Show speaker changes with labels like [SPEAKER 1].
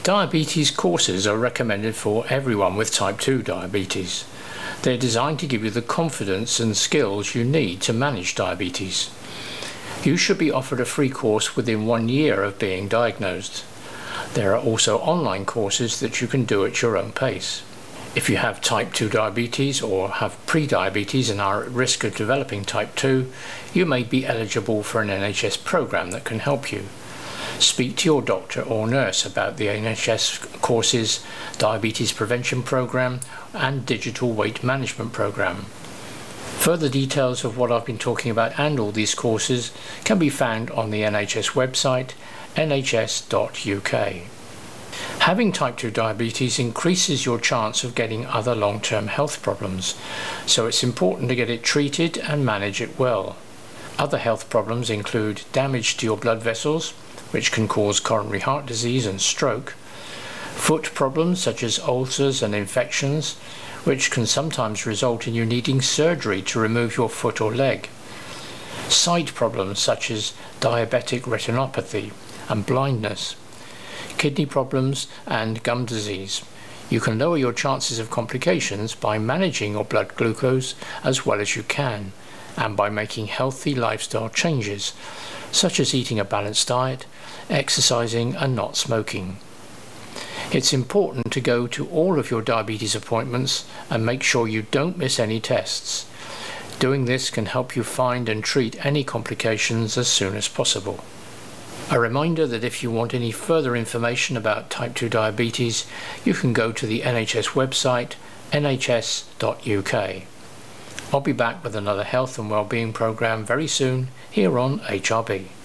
[SPEAKER 1] Diabetes courses are recommended for everyone with type 2 diabetes. They're designed to give you the confidence and skills you need to manage diabetes. You should be offered a free course within 1 year of being diagnosed. There are also online courses that you can do at your own pace. If you have type 2 diabetes or have pre-diabetes and are at risk of developing type 2, you may be eligible for an NHS program that can help you. Speak to your doctor or nurse about the NHS courses, diabetes prevention program and digital weight management program. Further details of what I've been talking about and all these courses can be found on the NHS website nhs.uk. Having type 2 diabetes increases your chance of getting other long-term health problems, so it's important to get it treated and manage it well. Other health problems include damage to your blood vessels, which can cause coronary heart disease and stroke, foot problems such as ulcers and infections, which can sometimes result in you needing surgery to remove your foot or leg, sight problems such as diabetic retinopathy and blindness, kidney problems and gum disease. You can lower your chances of complications by managing your blood glucose as well as you can, and by making healthy lifestyle changes, such as eating a balanced diet, exercising and not smoking. It's important to go to all of your diabetes appointments and make sure you don't miss any tests. Doing this can help you find and treat any complications as soon as possible. A reminder that if you want any further information about type 2 diabetes, you can go to the NHS website nhs.uk. I'll be back with another health and wellbeing programme very soon here on HRB.